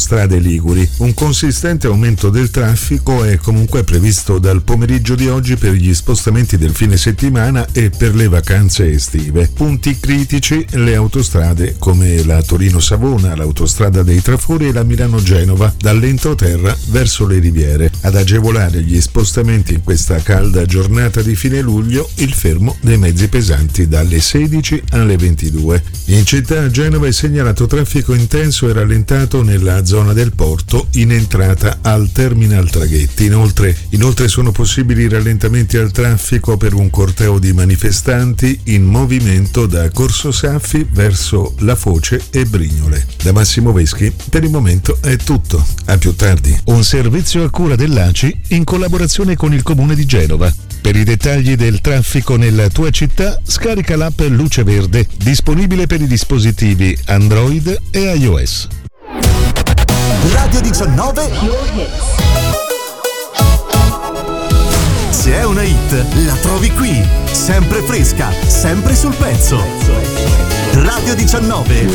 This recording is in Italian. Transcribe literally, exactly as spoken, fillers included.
autostrade liguri. Un consistente aumento del traffico è comunque previsto dal pomeriggio di oggi per gli spostamenti del fine settimana e per le vacanze estive. Punti critici: le autostrade come la Torino-Savona, l'autostrada dei Trafori e la Milano-Genova dall'entroterra verso le riviere. Ad agevolare gli spostamenti in questa calda giornata di fine luglio, il fermo dei mezzi pesanti dalle sedici alle ventidue. In città a Genova è segnalato traffico intenso e rallentato nella zona del porto in entrata al Terminal Traghetti. Inoltre, inoltre sono possibili rallentamenti al traffico per un corteo di manifestanti in movimento da Corso Saffi verso La Foce e Brignole. Da Massimo Veschi per il momento è tutto. A più tardi. Un servizio a cura dell'A C I in collaborazione con il Comune di Genova. Per i dettagli del traffico nella tua città, scarica l'app Luce Verde, disponibile per i dispositivi Android e iOS. Radio diciannove. Se è una hit, la trovi qui. Sempre fresca, sempre sul pezzo. Radio diciannove.